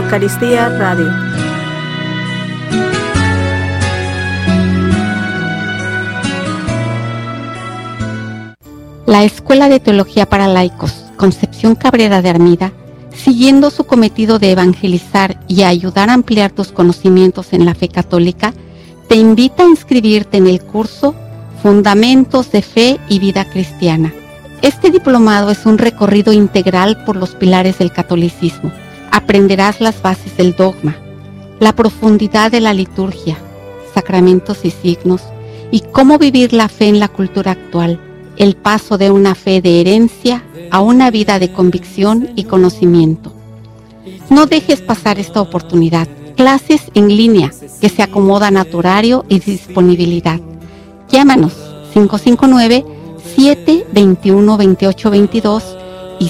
Eucaristía Radio. La Escuela de Teología para Laicos, Concepción Cabrera de Armida, siguiendo su cometido de evangelizar y ayudar a ampliar tus conocimientos en la fe católica, te invita a inscribirte en el curso Fundamentos de Fe y Vida Cristiana. Este diplomado es un recorrido integral por los pilares del catolicismo. Aprenderás las bases del dogma, la profundidad de la liturgia, sacramentos y signos, y cómo vivir la fe en la cultura actual, el paso de una fe de herencia a una vida de convicción y conocimiento. No dejes pasar esta oportunidad. Clases en línea que se acomodan a tu horario y disponibilidad. Llámanos 559-721-2822 y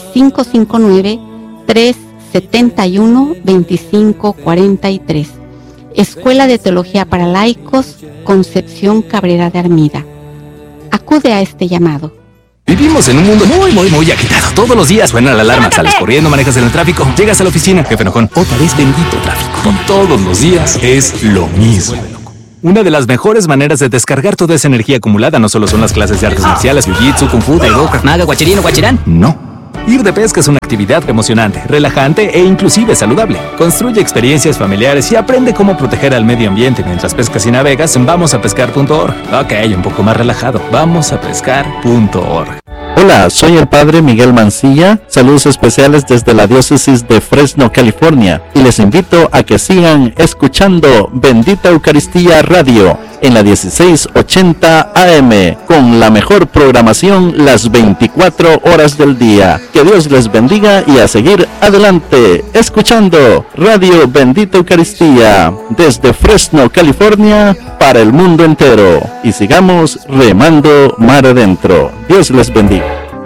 559-371-2543. Escuela de Teología para Laicos, Concepción Cabrera de Armida. Acude a este llamado. Vivimos en un mundo muy agitado. Todos los días suena la alarma, sales corriendo, manejas en el tráfico, llegas a la oficina, jefe enojón, otra vez bendito tráfico. Y todos los días es lo mismo. Una de las mejores maneras de descargar toda esa energía acumulada no solo son las clases de artes marciales, jiu-jitsu, kung fu, taekwondo, krav maga, guachirino, guachirán. No. Ir de pesca es una actividad emocionante, relajante e inclusive saludable. Construye experiencias familiares y aprende cómo proteger al medio ambiente mientras pescas y navegas en vamosapescar.org. Ok, un poco más relajado. Vamosapescar.org. Hola, soy el Padre Miguel Mancilla. Saludos especiales desde la Diócesis de Fresno, California. Y les invito a que sigan escuchando Bendita Eucaristía Radio en la 1680 AM, con la mejor programación las 24 horas del día. Que Dios les bendiga y a seguir adelante, escuchando Radio Bendita Eucaristía desde Fresno, California, para el mundo entero. Y sigamos remando mar adentro. Dios les bendiga.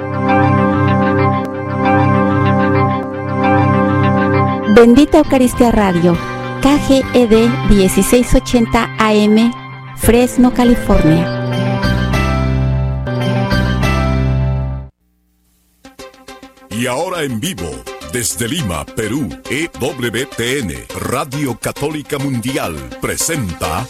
Bendita Eucaristía Radio, KGED 1680 AM, Fresno, California. Y ahora en vivo, desde Lima, Perú, EWTN, Radio Católica Mundial, presenta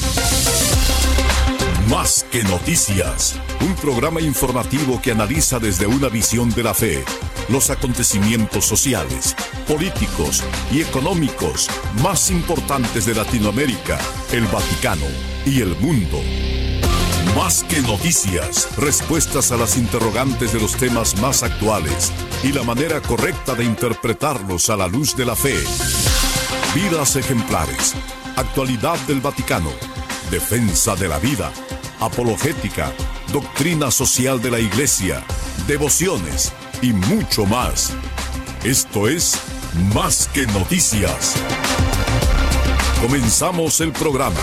Más que Noticias, un programa informativo que analiza desde una visión de la fe los acontecimientos sociales, políticos y económicos más importantes de Latinoamérica, el Vaticano y el mundo. Más que noticias, respuestas a las interrogantes de los temas más actuales y la manera correcta de interpretarlos a la luz de la fe. Vidas ejemplares, actualidad del Vaticano, defensa de la vida, apologética, doctrina social de la Iglesia, devociones y mucho más. Esto es Más que Noticias. Comenzamos el programa.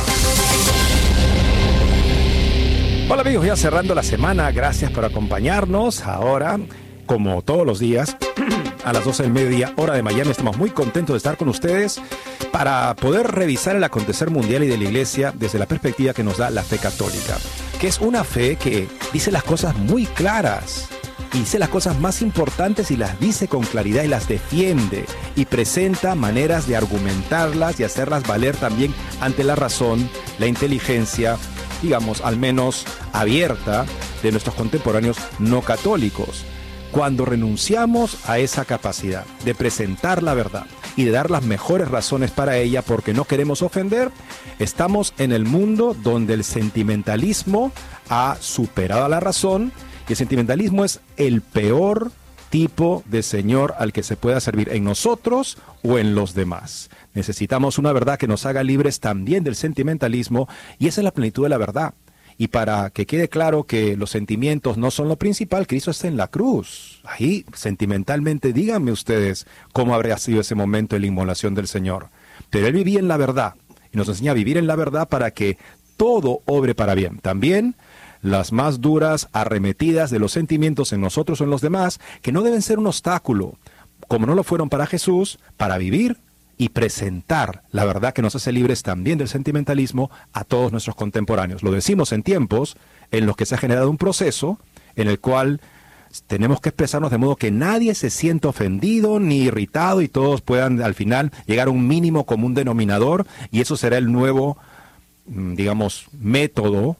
Hola amigos, ya cerrando la semana, gracias por acompañarnos. Ahora, como todos los días, a las 12 del mediodía, hora de Miami, estamos muy contentos de estar con ustedes para poder revisar el acontecer mundial y de la Iglesia desde la perspectiva que nos da la fe católica, que es una fe que dice las cosas muy claras, y dice las cosas más importantes y las dice con claridad y las defiende y presenta maneras de argumentarlas y hacerlas valer también ante la razón, la inteligencia, digamos, al menos abierta, de nuestros contemporáneos no católicos. Cuando renunciamos a esa capacidad de presentar la verdad y de dar las mejores razones para ella porque no queremos ofender, estamos en el mundo donde el sentimentalismo ha superado a la razón. Y el sentimentalismo es el peor tipo de señor al que se pueda servir en nosotros o en los demás. Necesitamos una verdad que nos haga libres también del sentimentalismo, y esa es la plenitud de la verdad. Y para que quede claro que los sentimientos no son lo principal, Cristo está en la cruz. Ahí, sentimentalmente, díganme ustedes cómo habría sido ese momento de la inmolación del Señor. Pero Él vivía en la verdad, y nos enseña a vivir en la verdad para que todo obre para bien. También las más duras arremetidas de los sentimientos en nosotros o en los demás, que no deben ser un obstáculo, como no lo fueron para Jesús, para vivir y presentar la verdad que nos hace libres también del sentimentalismo a todos nuestros contemporáneos. Lo decimos en tiempos en los que se ha generado un proceso en el cual tenemos que expresarnos de modo que nadie se sienta ofendido ni irritado y todos puedan al final llegar a un mínimo común denominador, y eso será el nuevo, digamos, método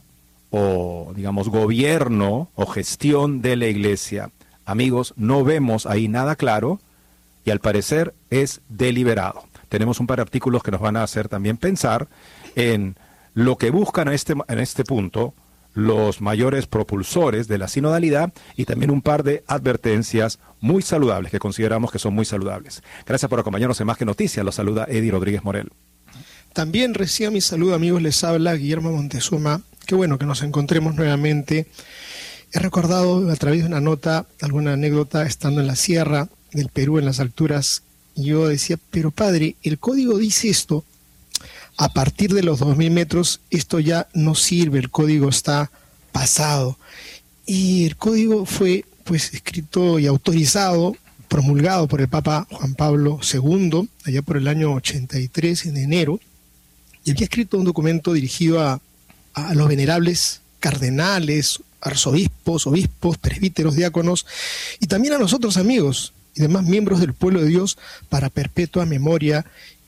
o, digamos, gobierno o gestión de la iglesia. Amigos, no vemos ahí nada claro y al parecer es deliberado. Tenemos un par de artículos que nos van a hacer también pensar en lo que buscan en este punto los mayores propulsores de la sinodalidad, y también un par de advertencias muy saludables, que consideramos que son muy saludables. Gracias por acompañarnos en Más que Noticias. Los saluda Eddie Rodríguez Morel. También reciban mi saludo, amigos, les habla Guillermo Montezuma. Qué bueno que nos encontremos nuevamente. He recordado a través de una nota alguna anécdota estando en la sierra del Perú, en las alturas, y yo decía, pero padre, el código dice esto, a partir de los 2000 metros esto ya no sirve, el código está pasado. Y el código fue pues escrito y autorizado, promulgado por el Papa Juan Pablo II, allá por el año 83, en enero, y había escrito un documento dirigido a los venerables cardenales, arzobispos, obispos, presbíteros, diáconos, y también a nosotros, amigos y demás miembros del pueblo de Dios, para perpetua memoria.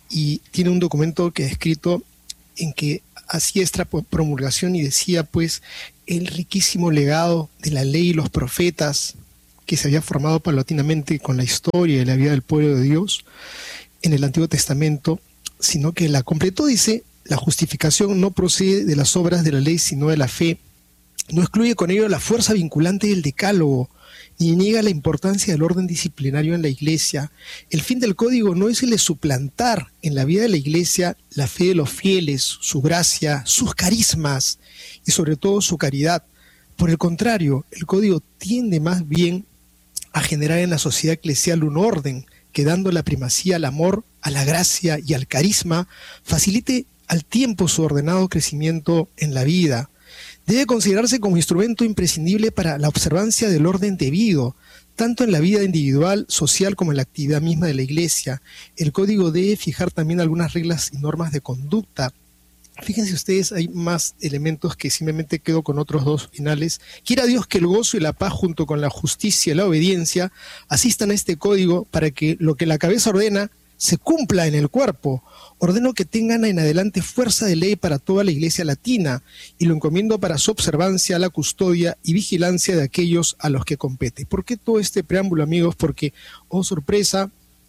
Y tiene un documento que ha escrito en que hacía esta promulgación y decía pues el riquísimo legado de la ley y los profetas que se había formado paulatinamente con la historia y la vida del pueblo de Dios en el Antiguo Testamento, sino que la completó. Dice, la justificación no procede de las obras de la ley sino de la fe, no excluye con ello la fuerza vinculante del decálogo, ni niega la importancia del orden disciplinario en la iglesia. El fin del código no es el de suplantar en la vida de la iglesia la fe de los fieles, su gracia, sus carismas y sobre todo su caridad. Por el contrario, el código tiende más bien a generar en la sociedad eclesial un orden que, dando la primacía al amor, a la gracia y al carisma, facilite al tiempo su ordenado crecimiento en la vida. Debe considerarse como instrumento imprescindible para la observancia del orden debido, tanto en la vida individual, social, como en la actividad misma de la Iglesia. El código debe fijar también algunas reglas y normas de conducta. Fíjense ustedes, hay más elementos que simplemente quedo con otros dos finales. Quiera Dios que el gozo y la paz, junto con la justicia y la obediencia, asistan a este código para que lo que la cabeza ordena se cumpla en el cuerpo. Ordeno que tengan en adelante fuerza de ley para toda la Iglesia latina, y lo encomiendo para su observancia, la custodia y vigilancia de aquellos a los que compete. ¿Por qué todo este preámbulo, amigos? Porque, oh sorpresa,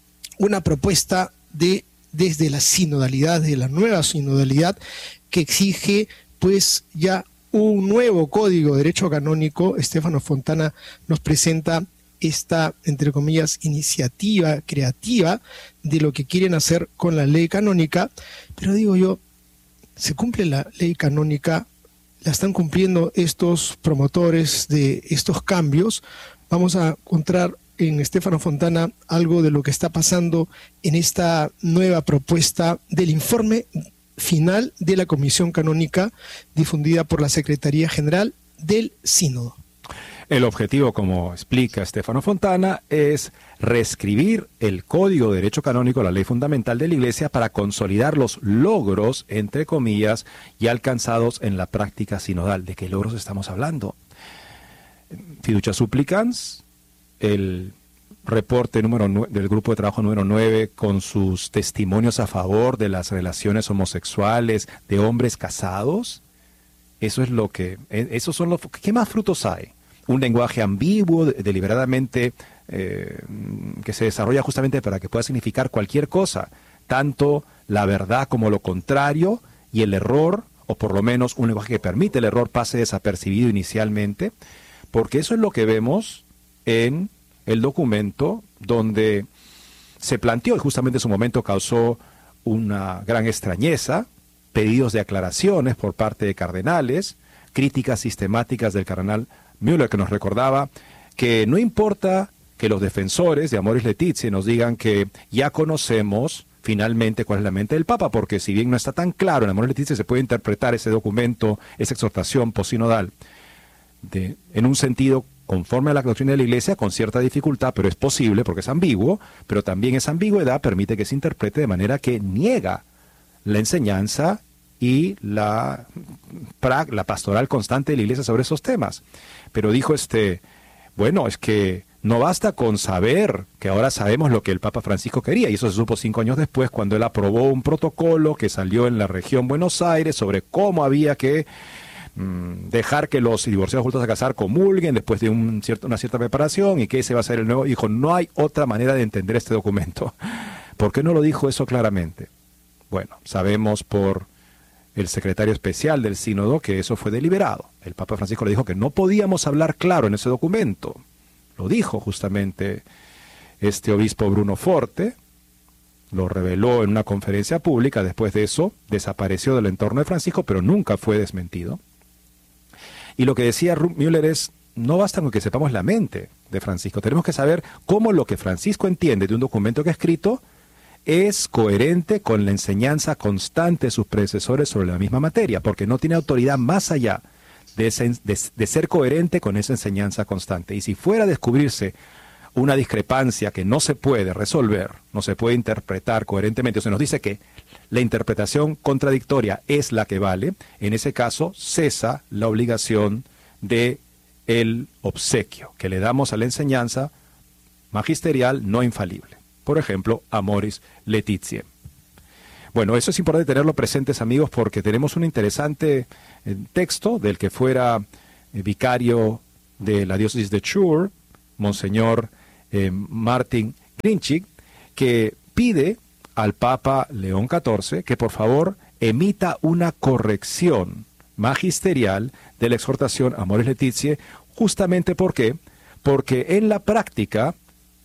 una propuesta desde la sinodalidad, de la nueva sinodalidad, que exige pues ya un nuevo código de derecho canónico. Stefano Fontana nos presenta esta, entre comillas, iniciativa creativa de lo que quieren hacer con la ley canónica. Pero digo yo, se cumple la ley canónica, la están cumpliendo estos promotores de estos cambios. Vamos a encontrar en Stefano Fontana algo de lo que está pasando en esta nueva propuesta del informe final de la Comisión Canónica difundida por la Secretaría General del Sínodo. El objetivo, como explica Stefano Fontana, es reescribir el Código de Derecho Canónico, la ley fundamental de la Iglesia, para consolidar los logros, entre comillas, ya alcanzados en la práctica sinodal. ¿De qué logros estamos hablando? Fiducia Supplicans, el reporte del grupo de trabajo número 9 con sus testimonios a favor de las relaciones homosexuales de hombres casados. Eso es lo que, esos son los, ¿qué más frutos hay? Un lenguaje ambiguo, deliberadamente, que se desarrolla justamente para que pueda significar cualquier cosa, tanto la verdad como lo contrario, y el error, o por lo menos un lenguaje que permite el error pase desapercibido inicialmente, porque eso es lo que vemos en el documento donde se planteó, y justamente en su momento causó una gran extrañeza, pedidos de aclaraciones por parte de cardenales, críticas sistemáticas del cardenal Müller, que nos recordaba que no importa que los defensores de Amoris Laetitia nos digan que ya conocemos finalmente cuál es la mente del Papa, porque si bien no está tan claro en Amoris Laetitia, se puede interpretar ese documento, esa exhortación posinodal, en un sentido conforme a la doctrina de la Iglesia, con cierta dificultad, pero es posible porque es ambiguo, pero también esa ambigüedad permite que se interprete de manera que niega la enseñanza y la pastoral constante de la Iglesia sobre esos temas. Pero dijo bueno, es que no basta con saber que ahora sabemos lo que el Papa Francisco quería, y eso se supo 5 años después cuando él aprobó un protocolo que salió en la región Buenos Aires sobre cómo había que dejar que los divorciados vueltos a casar comulguen después de una cierta preparación, y que ese va a ser el nuevo. Dijo, no hay otra manera de entender este documento. ¿Por qué no lo dijo eso claramente? Bueno, sabemos por el secretario especial del sínodo que eso fue deliberado. El Papa Francisco le dijo que no podíamos hablar claro en ese documento. Lo dijo justamente este obispo Bruno Forte, lo reveló en una conferencia pública. Después de eso desapareció del entorno de Francisco, pero nunca fue desmentido. Y lo que decía Müller es, no basta con que sepamos la mente de Francisco, tenemos que saber cómo lo que Francisco entiende de un documento que ha escrito es coherente con la enseñanza constante de sus predecesores sobre la misma materia, porque no tiene autoridad más allá de ser coherente con esa enseñanza constante. Y si fuera a descubrirse una discrepancia que no se puede resolver, no se puede interpretar coherentemente, o se nos dice que la interpretación contradictoria es la que vale, en ese caso cesa la obligación de el obsequio que le damos a la enseñanza magisterial no infalible. Por ejemplo, Amoris Laetitia. Bueno, eso es importante tenerlo presentes, amigos, porque tenemos un interesante texto del que fuera vicario de la diócesis de Chur, Monseñor Martin Grinchig, que pide al Papa León XIV que por favor emita una corrección magisterial de la exhortación Amoris Laetitia, justamente porque en la práctica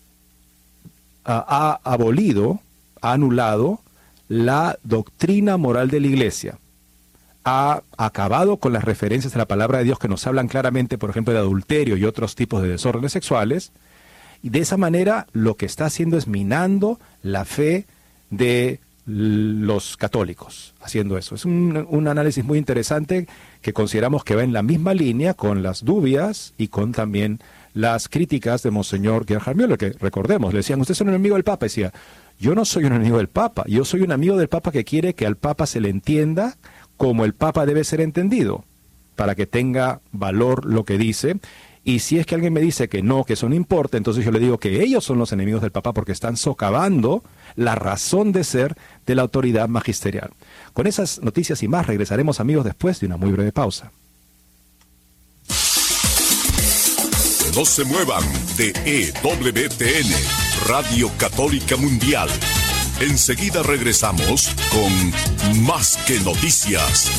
ha abolido, ha anulado la doctrina moral de la Iglesia, ha acabado con las referencias a la palabra de Dios que nos hablan claramente, por ejemplo, de adulterio y otros tipos de desórdenes sexuales, y de esa manera lo que está haciendo es minando la fe de los católicos, haciendo eso. Es un análisis muy interesante que consideramos que va en la misma línea con las dubias y con también las críticas de Monseñor Gerhard Müller, que recordemos, le decían, usted es un enemigo del Papa. Decía, yo no soy un enemigo del Papa, yo soy un amigo del Papa que quiere que al Papa se le entienda como el Papa debe ser entendido, para que tenga valor lo que dice. Y si es que alguien me dice que no, que eso no importa, entonces yo le digo que ellos son los enemigos del Papa porque están socavando la razón de ser de la autoridad magisterial. Con esas noticias y más regresaremos, amigos, después de una muy breve pausa. No se muevan de EWTN, Radio Católica Mundial. Enseguida regresamos con Más que Noticias.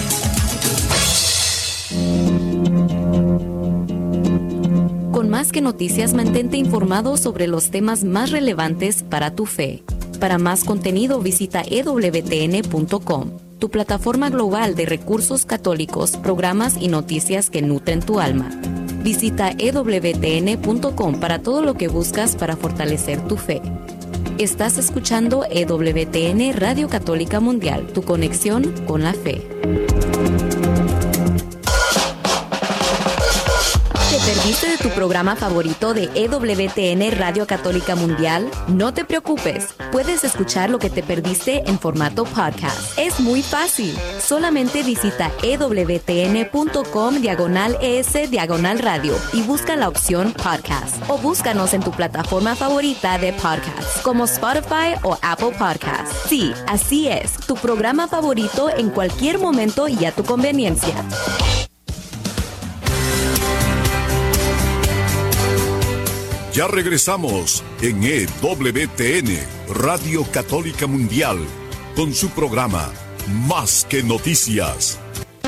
Con Más que Noticias, mantente informado sobre los temas más relevantes para tu fe. Para más contenido visita ewtn.com, tu plataforma global de recursos católicos, programas y noticias que nutren tu alma. Visita ewtn.com para todo lo que buscas para fortalecer tu fe. Estás escuchando EWTN Radio Católica Mundial, tu conexión con la fe. ¿Te perdiste de tu programa favorito de EWTN Radio Católica Mundial? No te preocupes, puedes escuchar lo que te perdiste en formato podcast. Es muy fácil, solamente visita ewtn.com/ES/radio y busca la opción podcast. O búscanos en tu plataforma favorita de podcast, como Spotify o Apple Podcasts. Sí, así es, tu programa favorito en cualquier momento y a tu conveniencia. Ya regresamos en EWTN, Radio Católica Mundial, con su programa Más que Noticias.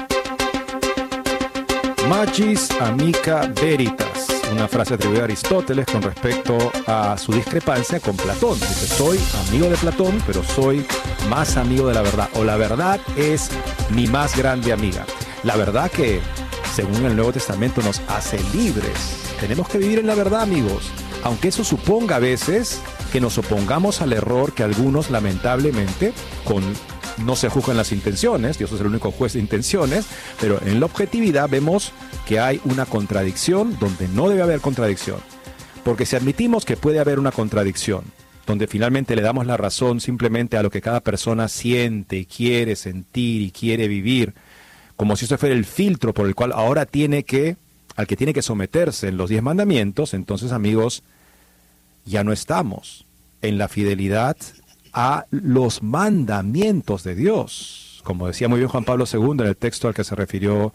Magis amica veritas, una frase atribuida a Aristóteles con respecto a su discrepancia con Platón. Dice, soy amigo de Platón, pero soy más amigo de la verdad, o la verdad es mi más grande amiga. La verdad que, según el Nuevo Testamento, nos hace libres. Tenemos que vivir en la verdad, amigos, aunque eso suponga a veces que nos opongamos al error que algunos, lamentablemente, no se juzgan las intenciones, Dios es el único juez de intenciones, pero en la objetividad vemos que hay una contradicción donde no debe haber contradicción. Porque si admitimos que puede haber una contradicción, donde finalmente le damos la razón simplemente a lo que cada persona siente, quiere sentir y quiere vivir, como si eso fuera el filtro por el cual ahora tiene que al que tiene que someterse en los 10 mandamientos, entonces, amigos, ya no estamos en la fidelidad a los mandamientos de Dios. Como decía muy bien Juan Pablo II en el texto al que se refirió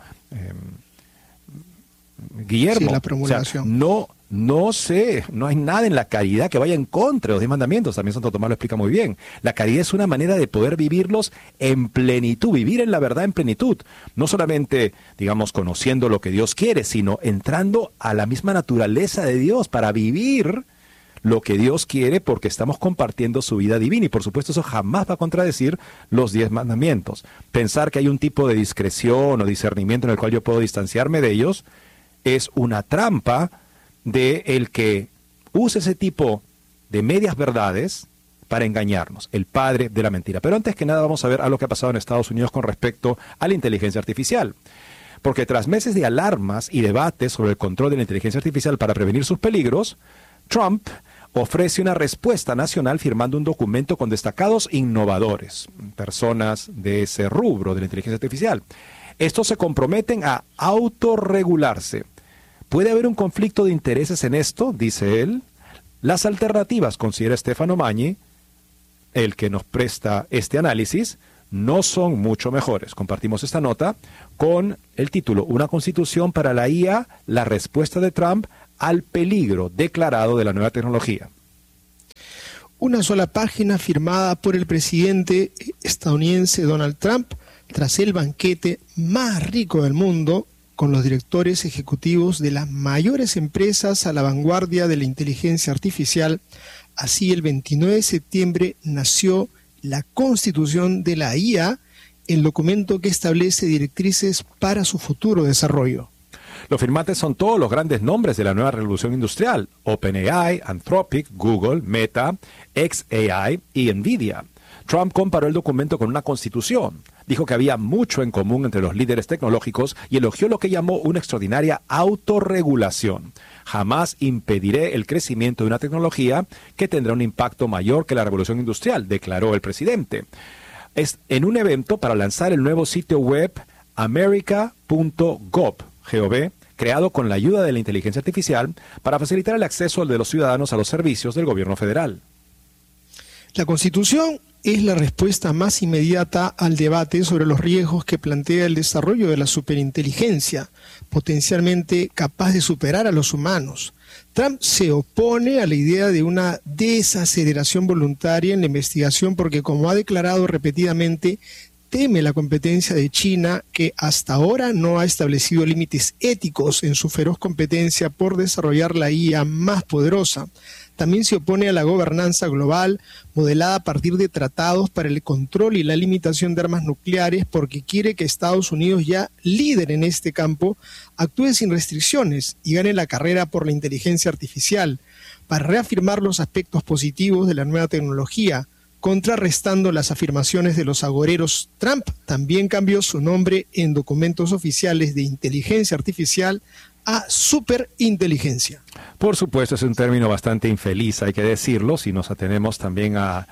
Guillermo. Sí, la promulgación. O sea, no hay nada en la caridad que vaya en contra de los 10 mandamientos. También Santo Tomás lo explica muy bien. La caridad es una manera de poder vivirlos en plenitud, vivir en la verdad en plenitud. No solamente, digamos, conociendo lo que Dios quiere, sino entrando a la misma naturaleza de Dios para vivir lo que Dios quiere, porque estamos compartiendo su vida divina. Y por supuesto eso jamás va a contradecir los 10 mandamientos. Pensar que hay un tipo de discreción o discernimiento en el cual yo puedo distanciarme de ellos es una trampa de el que use ese tipo de medias verdades para engañarnos, el padre de la mentira. Pero antes que nada vamos a ver algo que ha pasado en Estados Unidos con respecto a la inteligencia artificial. Porque tras meses de alarmas y debates sobre el control de la inteligencia artificial para prevenir sus peligros, Trump ofrece una respuesta nacional firmando un documento con destacados innovadores, personas de ese rubro de la inteligencia artificial. Estos se comprometen a autorregularse. ¿Puede haber un conflicto de intereses en esto?, dice él. Las alternativas, considera Stefano Magni, el que nos presta este análisis, no son mucho mejores. Compartimos esta nota con el título: Una constitución para la IA, la respuesta de Trump al peligro declarado de la nueva tecnología. Una sola página firmada por el presidente estadounidense Donald Trump tras el banquete más rico del mundo, con los directores ejecutivos de las mayores empresas a la vanguardia de la inteligencia artificial. Así, el 29 de septiembre nació la Constitución de la IA, el documento que establece directrices para su futuro desarrollo. Los firmantes son todos los grandes nombres de la nueva revolución industrial: OpenAI, Anthropic, Google, Meta, xAI y Nvidia. Trump comparó el documento con una constitución. Dijo que había mucho en común entre los líderes tecnológicos y elogió lo que llamó una extraordinaria autorregulación. Jamás impediré el crecimiento de una tecnología que tendrá un impacto mayor que la revolución industrial, declaró el presidente. Es en un evento para lanzar el nuevo sitio web america.gov, creado con la ayuda de la inteligencia artificial para facilitar el acceso de los ciudadanos a los servicios del gobierno federal. La Constitución es la respuesta más inmediata al debate sobre los riesgos que plantea el desarrollo de la superinteligencia, potencialmente capaz de superar a los humanos. Trump se opone a la idea de una desaceleración voluntaria en la investigación porque, como ha declarado repetidamente, teme la competencia de China, que hasta ahora no ha establecido límites éticos en su feroz competencia por desarrollar la IA más poderosa. También se opone a la gobernanza global modelada a partir de tratados para el control y la limitación de armas nucleares, porque quiere que Estados Unidos, ya líder en este campo, actúe sin restricciones y gane la carrera por la inteligencia artificial, para reafirmar los aspectos positivos de la nueva tecnología, contrarrestando las afirmaciones de los agoreros. Trump también cambió su nombre en documentos oficiales de inteligencia artificial a superinteligencia. Por supuesto, es un término bastante infeliz, hay que decirlo, si nos atenemos también al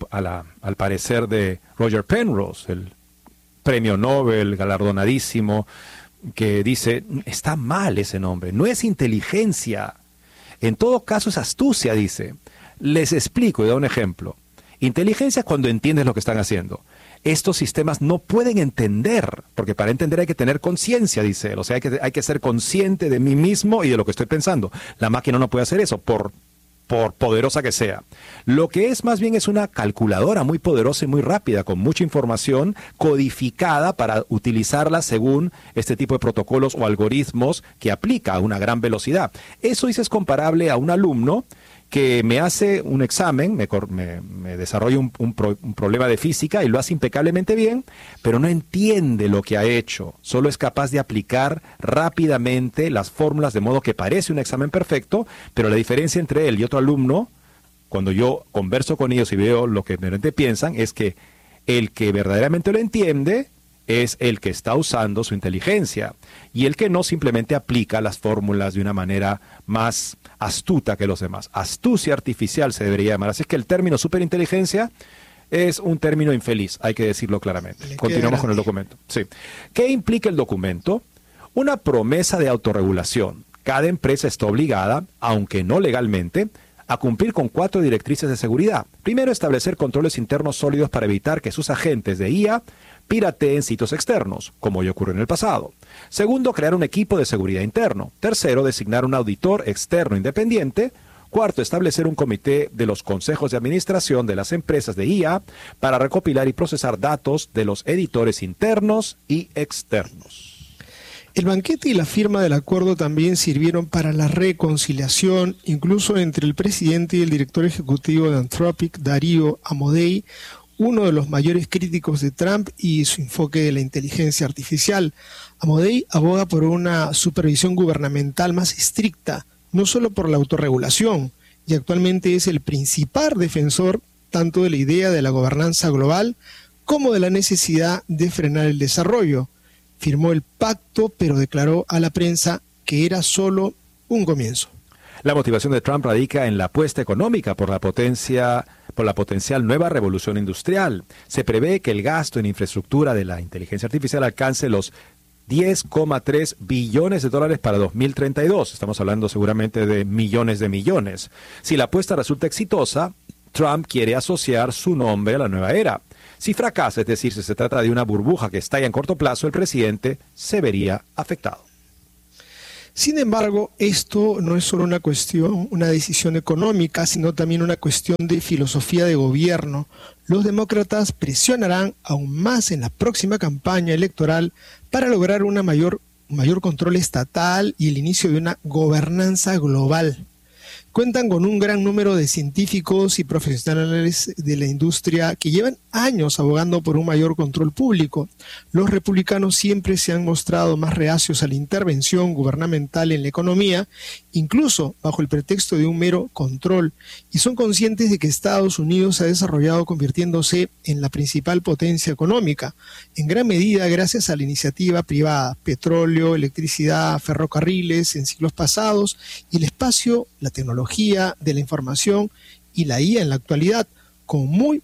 parecer de Roger Penrose, el premio Nobel galardonadísimo, que dice: está mal ese nombre, no es inteligencia, en todo caso es astucia, dice. Les explico y doy un ejemplo. Inteligencia es cuando entiendes lo que están haciendo. Estos sistemas no pueden entender, porque para entender hay que tener conciencia, dice él. O sea, hay que ser consciente de mí mismo y de lo que estoy pensando. La máquina no puede hacer eso, por poderosa que sea. Lo que es más bien es una calculadora muy poderosa y muy rápida, con mucha información codificada para utilizarla según este tipo de protocolos o algoritmos que aplica a una gran velocidad. Eso es comparable a un alumno que me hace un examen, me desarrolla un problema de física y lo hace impecablemente bien, pero no entiende lo que ha hecho. Solo es capaz de aplicar rápidamente las fórmulas de modo que parece un examen perfecto, pero la diferencia entre él y otro alumno, cuando yo converso con ellos y veo lo que realmente piensan, es que el que verdaderamente lo entiende es el que está usando su inteligencia, y el que no simplemente aplica las fórmulas de una manera más astuta que los demás. Astucia artificial se debería llamar. Así es que el término superinteligencia es un término infeliz, hay que decirlo claramente. Continuamos con el documento. Sí. ¿Qué implica el documento? una promesa de autorregulación. Cada empresa está obligada, aunque no legalmente, a cumplir con 4 directrices de seguridad. Primero, establecer controles internos sólidos para evitar que sus agentes de IA pirateen sitios externos, como ya ocurrió en el pasado. Segundo, crear un equipo de seguridad interno. Tercero, designar un auditor externo independiente. Cuarto, establecer un comité de los consejos de administración de las empresas de IA para recopilar y procesar datos de los editores internos y externos. El banquete y la firma del acuerdo también sirvieron para la reconciliación, incluso entre el presidente y el director ejecutivo de Anthropic, Darío Amodei, uno de los mayores críticos de Trump y su enfoque de la inteligencia artificial. Amodei aboga por una supervisión gubernamental más estricta, no solo por la autorregulación, y actualmente es el principal defensor tanto de la idea de la gobernanza global como de la necesidad de frenar el desarrollo. Firmó el pacto, pero declaró a la prensa que era solo un comienzo. La motivación de Trump radica en la apuesta económica por la potencial nueva revolución industrial. Se prevé que el gasto en infraestructura de la inteligencia artificial alcance los 10,3 billones de dólares para 2032. Estamos hablando seguramente de millones de millones. Si la apuesta resulta exitosa, Trump quiere asociar su nombre a la nueva era. Si fracasa, es decir, si se trata de una burbuja que estalla en corto plazo, el presidente se vería afectado. Sin embargo, esto no es solo una decisión económica, sino también una cuestión de filosofía de gobierno. Los demócratas presionarán aún más en la próxima campaña electoral para lograr un mayor control estatal y el inicio de una gobernanza global. Cuentan con un gran número de científicos y profesionales de la industria que llevan años abogando por un mayor control público. Los republicanos siempre se han mostrado más reacios a la intervención gubernamental en la economía, incluso bajo el pretexto de un mero control, y son conscientes de que Estados Unidos se ha desarrollado convirtiéndose en la principal potencia económica, en gran medida gracias a la iniciativa privada, petróleo, electricidad, ferrocarriles en siglos pasados, y el espacio, la tecnología de la información y la IA en la actualidad, con muy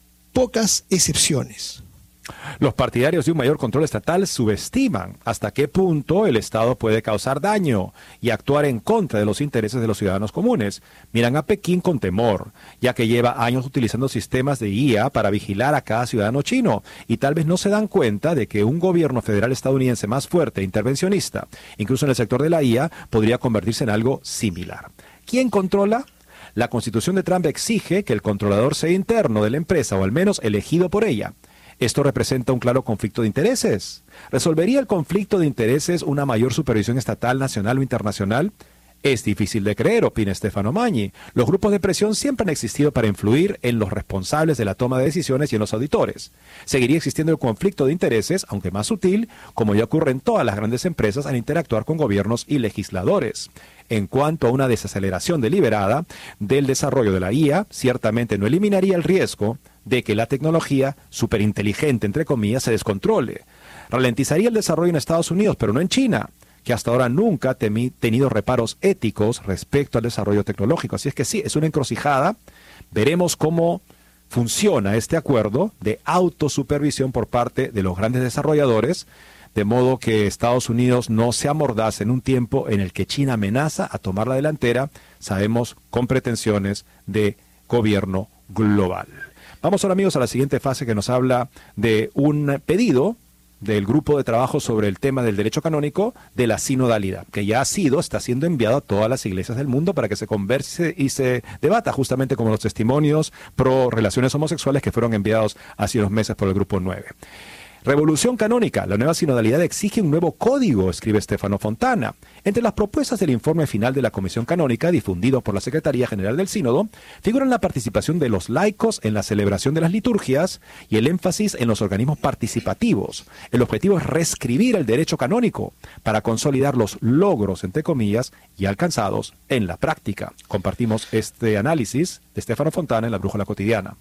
pocas excepciones. Los partidarios de un mayor control estatal subestiman hasta qué punto el Estado puede causar daño y actuar en contra de los intereses de los ciudadanos comunes. Miran a Pekín con temor, ya que lleva años utilizando sistemas de IA para vigilar a cada ciudadano chino, y tal vez no se dan cuenta de que un gobierno federal estadounidense más fuerte e intervencionista, incluso en el sector de la IA, podría convertirse en algo similar. ¿Quién controla? La Constitución de Trump exige que el controlador sea interno de la empresa o al menos elegido por ella. Esto representa un claro conflicto de intereses. ¿Resolvería el conflicto de intereses una mayor supervisión estatal, nacional o internacional? Es difícil de creer, opina Stefano Magni. Los grupos de presión siempre han existido para influir en los responsables de la toma de decisiones y en los auditores. Seguiría existiendo el conflicto de intereses, aunque más sutil, como ya ocurre en todas las grandes empresas al interactuar con gobiernos y legisladores. En cuanto a una desaceleración deliberada del desarrollo de la IA, ciertamente no eliminaría el riesgo de que la tecnología superinteligente, entre comillas, se descontrole. Ralentizaría el desarrollo en Estados Unidos, pero no en China, que hasta ahora nunca ha tenido reparos éticos respecto al desarrollo tecnológico. Así es que sí, es una encrucijada. Veremos cómo funciona este acuerdo de autosupervisión por parte de los grandes desarrolladores, de modo que Estados Unidos no se amordace en un tiempo en el que China amenaza a tomar la delantera, sabemos, con pretensiones de gobierno global. Vamos ahora, amigos, a la siguiente fase que nos habla de un pedido del grupo de trabajo sobre el tema del derecho canónico de la sinodalidad, que ya está siendo enviado a todas las iglesias del mundo para que se converse y se debata, justamente como los testimonios pro relaciones homosexuales que fueron enviados hace unos meses por el grupo 9. Revolución canónica. La nueva sinodalidad exige un nuevo código, escribe Stefano Fontana. Entre las propuestas del informe final de la Comisión Canónica, difundido por la Secretaría General del Sínodo, figuran la participación de los laicos en la celebración de las liturgias y el énfasis en los organismos participativos. El objetivo es reescribir el derecho canónico para consolidar los logros, entre comillas, ya alcanzados en la práctica. Compartimos este análisis de Stefano Fontana en La Brújula Cotidiana.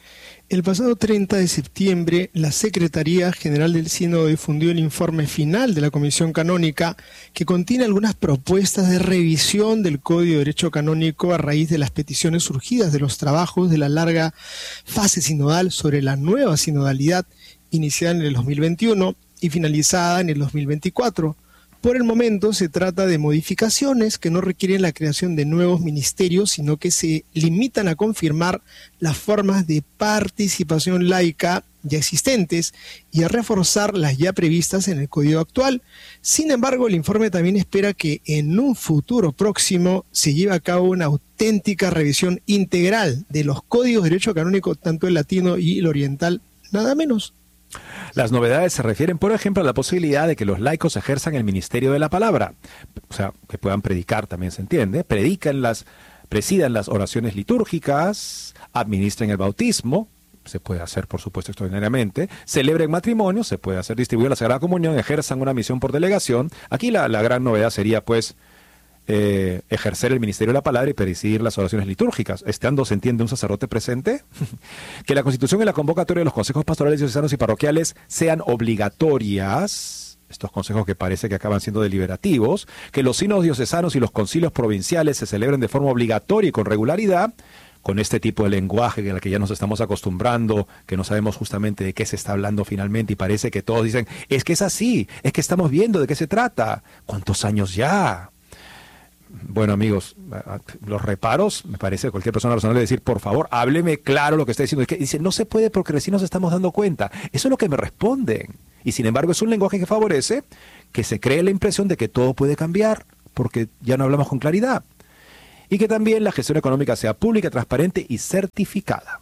El pasado 30 de septiembre, la Secretaría General del Sínodo difundió el informe final de la Comisión Canónica, que contiene algunas propuestas de revisión del Código de Derecho Canónico a raíz de las peticiones surgidas de los trabajos de la larga fase sinodal sobre la nueva sinodalidad iniciada en el 2021 y finalizada en el 2024. Por el momento se trata de modificaciones que no requieren la creación de nuevos ministerios, sino que se limitan a confirmar las formas de participación laica ya existentes y a reforzar las ya previstas en el código actual. Sin embargo, el informe también espera que en un futuro próximo se lleve a cabo una auténtica revisión integral de los códigos de derecho canónico, tanto el latino y el oriental, nada menos. Las novedades se refieren, por ejemplo, a la posibilidad de que los laicos ejerzan el ministerio de la palabra, o sea, que puedan predicar, también se entiende, presidan las oraciones litúrgicas, administren el bautismo, se puede hacer, por supuesto, extraordinariamente, celebren matrimonio, se puede hacer, distribuir la Sagrada Comunión, ejerzan una misión por delegación. Aquí la gran novedad sería, pues, ejercer el ministerio de la palabra y presidir las oraciones litúrgicas, estando, se entiende, un sacerdote presente. Que la Constitución y la convocatoria de los consejos pastorales diocesanos y parroquiales sean obligatorias, estos consejos que parece que acaban siendo deliberativos, que los sínodos diocesanos y los concilios provinciales se celebren de forma obligatoria y con regularidad, con este tipo de lenguaje al que ya nos estamos acostumbrando, que no sabemos justamente de qué se está hablando finalmente y parece que todos dicen, es que es así, es que estamos viendo de qué se trata. ¿Cuántos años ya? Bueno, amigos, los reparos, me parece que cualquier persona razonable decir, por favor, hábleme claro lo que está diciendo. Es que dice, no se puede porque recién nos estamos dando cuenta. Eso es lo que me responden. Y sin embargo es un lenguaje que favorece que se cree la impresión de que todo puede cambiar porque ya no hablamos con claridad. Y que también la gestión económica sea pública, transparente y certificada.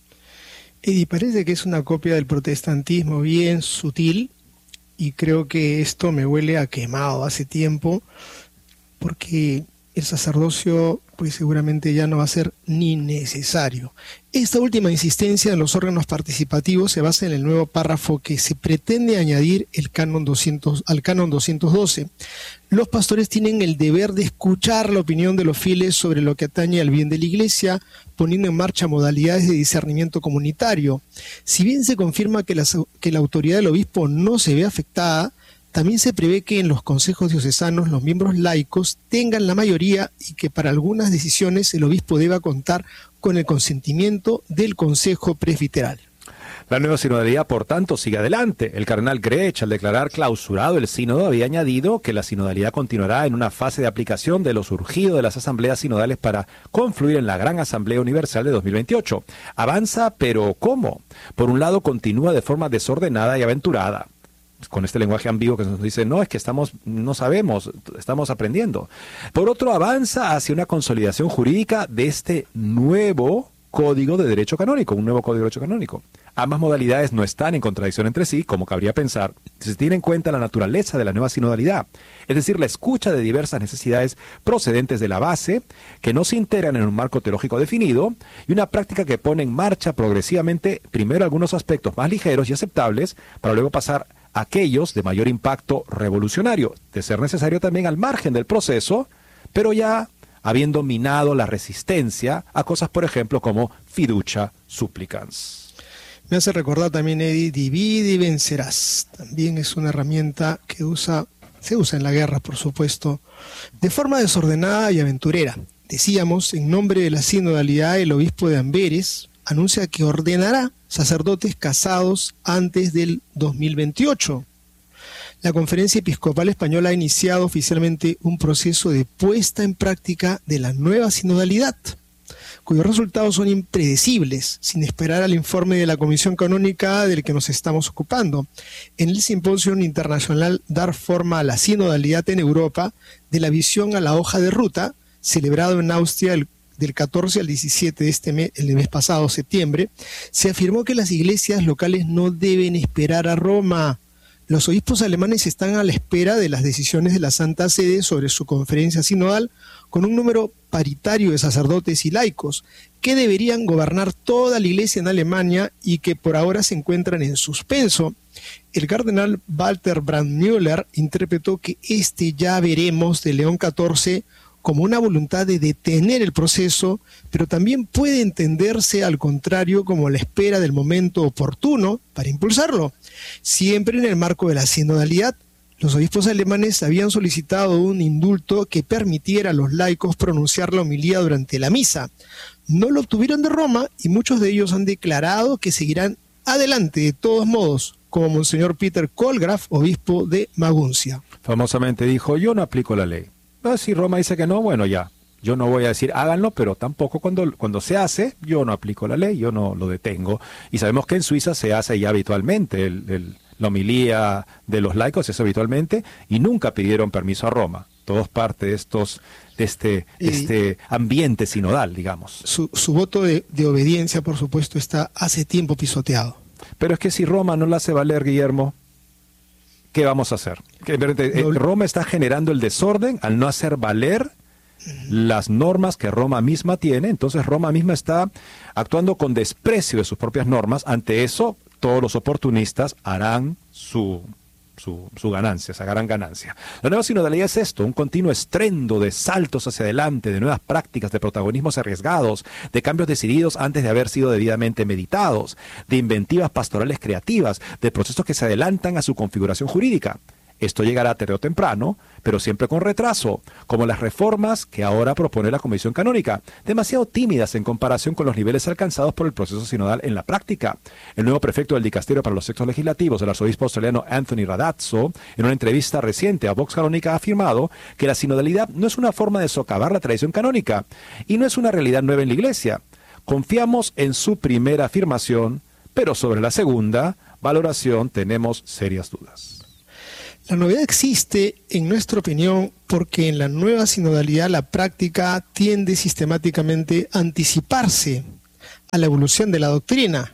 Y parece que es una copia del protestantismo bien sutil, y creo que esto me huele a quemado hace tiempo, porque el sacerdocio pues seguramente ya no va a ser ni necesario. Esta última insistencia en los órganos participativos se basa en el nuevo párrafo que se pretende añadir al canon 212. Los pastores tienen el deber de escuchar la opinión de los fieles sobre lo que atañe al bien de la Iglesia, poniendo en marcha modalidades de discernimiento comunitario. Si bien se confirma que la autoridad del obispo no se ve afectada, también se prevé que en los consejos diocesanos los miembros laicos tengan la mayoría y que para algunas decisiones el obispo deba contar con el consentimiento del consejo presbiteral. La nueva sinodalidad, por tanto, sigue adelante. El cardenal Grech, al declarar clausurado el sínodo, había añadido que la sinodalidad continuará en una fase de aplicación de lo surgido de las asambleas sinodales para confluir en la Gran Asamblea Universal de 2028. Avanza, pero ¿cómo? Por un lado, continúa de forma desordenada y aventurada, con este lenguaje ambiguo que nos dice, no, es que no sabemos, estamos aprendiendo. Por otro, avanza hacia una consolidación jurídica de este nuevo Código de Derecho Canónico, un nuevo Código de Derecho Canónico. Ambas modalidades no están en contradicción entre sí, como cabría pensar, si se tiene en cuenta la naturaleza de la nueva sinodalidad, es decir, la escucha de diversas necesidades procedentes de la base, que no se integran en un marco teológico definido, y una práctica que pone en marcha progresivamente primero algunos aspectos más ligeros y aceptables, para luego pasar aquellos de mayor impacto revolucionario, de ser necesario también al margen del proceso, pero ya habiendo minado la resistencia a cosas, por ejemplo, como fiducia supplicans. Me hace recordar también, Eddie, divide y vencerás. También es una herramienta que se usa en la guerra, por supuesto, de forma desordenada y aventurera. Decíamos, en nombre de la sinodalidad, el obispo de Amberes anuncia que ordenará sacerdotes casados antes del 2028. La Conferencia Episcopal Española ha iniciado oficialmente un proceso de puesta en práctica de la nueva sinodalidad, cuyos resultados son impredecibles, sin esperar al informe de la Comisión Canónica del que nos estamos ocupando. En el Simposio Internacional Dar Forma a la Sinodalidad en Europa, de la visión a la hoja de ruta, celebrado en Austria del 14 al 17 de este mes, el mes pasado, septiembre, se afirmó que las iglesias locales no deben esperar a Roma. Los obispos alemanes están a la espera de las decisiones de la Santa Sede sobre su conferencia sinodal, con un número paritario de sacerdotes y laicos, que deberían gobernar toda la iglesia en Alemania y que por ahora se encuentran en suspenso. El cardenal Walter Brandmüller interpretó que este ya veremos de León XIV como una voluntad de detener el proceso, pero también puede entenderse al contrario como la espera del momento oportuno para impulsarlo. Siempre en el marco de la sinodalidad, los obispos alemanes habían solicitado un indulto que permitiera a los laicos pronunciar la homilía durante la misa. No lo obtuvieron de Roma y muchos de ellos han declarado que seguirán adelante de todos modos, como Monseñor Peter Colgraf, obispo de Maguncia. Famosamente dijo, yo no aplico la ley. Si Roma dice que no, bueno, ya. Yo no voy a decir háganlo, pero tampoco cuando se hace, yo no aplico la ley, yo no lo detengo. Y sabemos que en Suiza se hace ya habitualmente, la homilía de los laicos se hace habitualmente, y nunca pidieron permiso a Roma. Todos parte de este ambiente sinodal, digamos. Su voto de obediencia, por supuesto, está hace tiempo pisoteado. Pero es que si Roma no la hace valer, Guillermo, ¿qué vamos a hacer? Roma está generando el desorden al no hacer valer las normas que Roma misma tiene. Entonces Roma misma está actuando con desprecio de sus propias normas. Ante eso, todos los oportunistas harán su ganancia, sacarán ganancia. La nueva sinodalidad es esto, un continuo estrendo de saltos hacia adelante, de nuevas prácticas, de protagonismos arriesgados, de cambios decididos antes de haber sido debidamente meditados, de inventivas pastorales creativas, de procesos que se adelantan a su configuración jurídica. Esto llegará tarde o temprano, pero siempre con retraso, como las reformas que ahora propone la Comisión Canónica, demasiado tímidas en comparación con los niveles alcanzados por el proceso sinodal en la práctica. El nuevo prefecto del Dicasterio para los Textos Legislativos, el arzobispo australiano Anthony Radazzo, en una entrevista reciente a Vox Canónica, ha afirmado que la sinodalidad no es una forma de socavar la tradición canónica y no es una realidad nueva en la Iglesia. Confiamos en su primera afirmación, pero sobre la segunda valoración tenemos serias dudas. La novedad existe, en nuestra opinión, porque en la nueva sinodalidad la práctica tiende sistemáticamente a anticiparse a la evolución de la doctrina.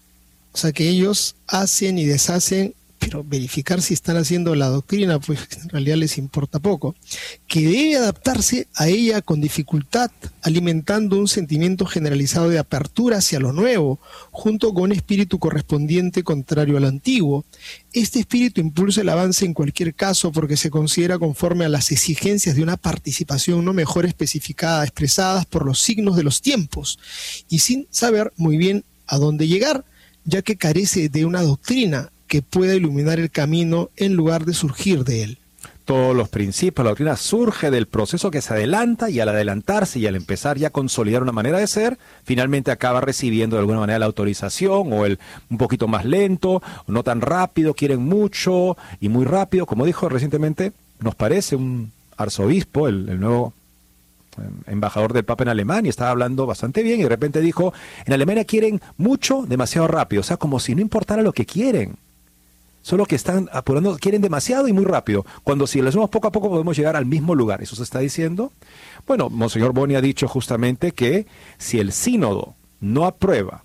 O sea que ellos hacen y deshacen, pero verificar si están haciendo la doctrina, pues en realidad les importa poco. Que debe adaptarse a ella con dificultad, alimentando un sentimiento generalizado de apertura hacia lo nuevo, junto con un espíritu correspondiente contrario al antiguo. Este espíritu impulsa el avance en cualquier caso porque se considera conforme a las exigencias de una participación no mejor especificada, expresadas por los signos de los tiempos, y sin saber muy bien a dónde llegar, ya que carece de una doctrina que pueda iluminar el camino en lugar de surgir de él. Todos los principios, la doctrina surge del proceso que se adelanta, y al adelantarse y al empezar ya a consolidar una manera de ser, finalmente acaba recibiendo de alguna manera la autorización, o el un poquito más lento, o no tan rápido, quieren mucho y muy rápido. Como dijo recientemente, nos parece un arzobispo, el nuevo embajador del Papa en Alemania, estaba hablando bastante bien y de repente dijo, en Alemania quieren mucho, demasiado rápido, o sea, como si no importara lo que quieren. Solo que están apurando, quieren demasiado y muy rápido, cuando si lo hacemos poco a poco podemos llegar al mismo lugar. ¿Eso se está diciendo? Bueno, Monseñor Boni ha dicho justamente que si el sínodo no aprueba,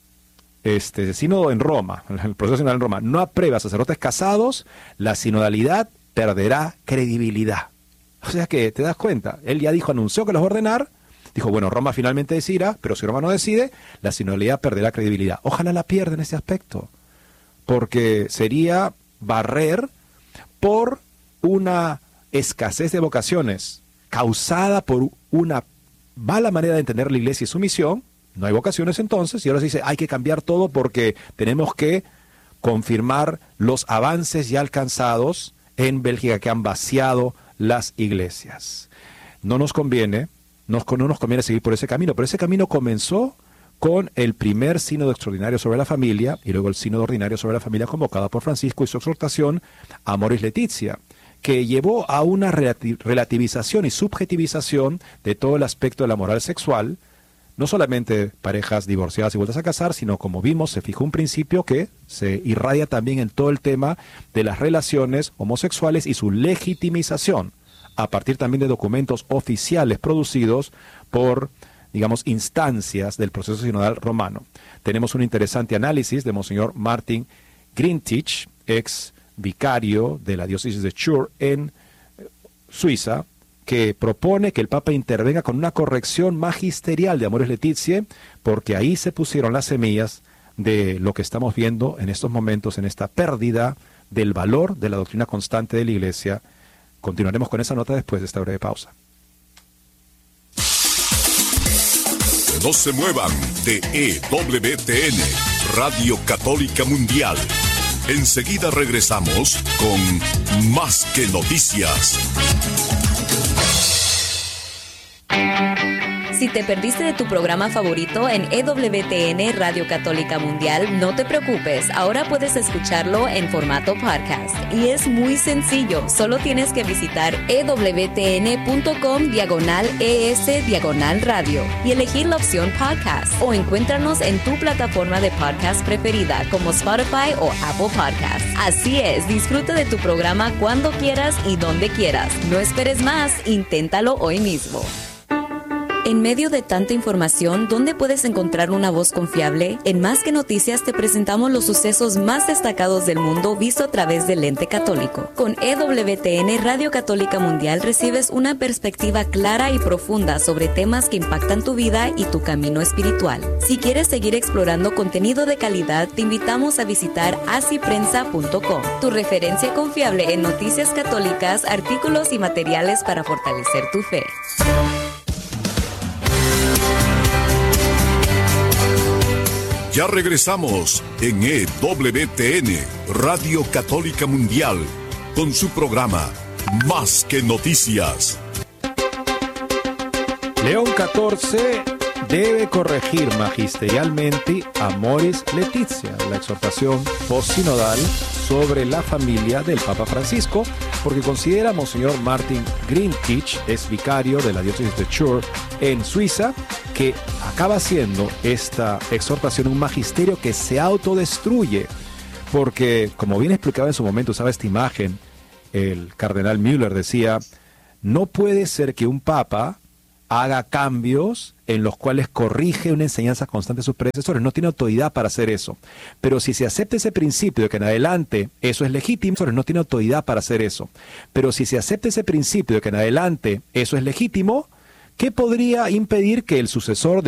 el sínodo en Roma, el proceso sinodal en Roma, no aprueba a sacerdotes casados, la sinodalidad perderá credibilidad. O sea que, te das cuenta, él ya anunció que los va a ordenar, dijo, bueno, Roma finalmente decidirá, pero si Roma no decide, la sinodalidad perderá credibilidad. Ojalá la pierda en ese aspecto, porque sería barrer por una escasez de vocaciones causada por una mala manera de entender la Iglesia y su misión. No hay vocaciones entonces, y ahora se dice, hay que cambiar todo porque tenemos que confirmar los avances ya alcanzados en Bélgica que han vaciado las iglesias. No nos conviene, no nos conviene seguir por ese camino, pero ese camino comenzó con el primer sínodo extraordinario sobre la familia y luego el sínodo ordinario sobre la familia convocado por Francisco y su exhortación Amoris Laetitia, que llevó a una relativización y subjetivización de todo el aspecto de la moral sexual, no solamente parejas divorciadas y vueltas a casar, sino, como vimos, se fijó un principio que se irradia también en todo el tema de las relaciones homosexuales y su legitimización, a partir también de documentos oficiales producidos por, digamos, instancias del proceso sinodal romano. Tenemos un interesante análisis de Monseñor Martin Grintich, ex vicario de la diócesis de Chur en Suiza, que propone que el Papa intervenga con una corrección magisterial de Amoris Laetitia, porque ahí se pusieron las semillas de lo que estamos viendo en estos momentos, en esta pérdida del valor de la doctrina constante de la Iglesia. Continuaremos con esa nota después de esta breve pausa. No se muevan de EWTN, Radio Católica Mundial. Enseguida regresamos con Más que Noticias. Si te perdiste de tu programa favorito en EWTN Radio Católica Mundial, no te preocupes, ahora puedes escucharlo en formato podcast. Y es muy sencillo, solo tienes que visitar ewtn.com/ES/radio y elegir la opción podcast. O encuéntranos en tu plataforma de podcast preferida como Spotify o Apple Podcasts. Así es, disfruta de tu programa cuando quieras y donde quieras. No esperes más, inténtalo hoy mismo. En medio de tanta información, ¿dónde puedes encontrar una voz confiable? En Más que Noticias te presentamos los sucesos más destacados del mundo visto a través del lente católico. Con EWTN Radio Católica Mundial recibes una perspectiva clara y profunda sobre temas que impactan tu vida y tu camino espiritual. Si quieres seguir explorando contenido de calidad, te invitamos a visitar asiprensa.com, tu referencia confiable en noticias católicas, artículos y materiales para fortalecer tu fe. Ya regresamos en EWTN, Radio Católica Mundial, con su programa Más que Noticias. León XIV debe corregir magisterialmente Amoris Laetitia, la exhortación postsinodal sobre la familia del Papa Francisco, porque considera Monseñor Martin Grintich, es vicario de la diócesis de Chur en Suiza, que acaba siendo esta exhortación un magisterio que se autodestruye, porque, como bien explicaba en su momento, usaba esta imagen, el cardenal Müller decía, no puede ser que un papa haga cambios en los cuales corrige una enseñanza constante de sus predecesores, no tiene autoridad para hacer eso. Pero si se acepta ese principio de que en adelante eso es legítimo, no tiene autoridad para hacer eso. Pero si se acepta ese principio de que en adelante eso es legítimo, ¿qué podría impedir que el sucesor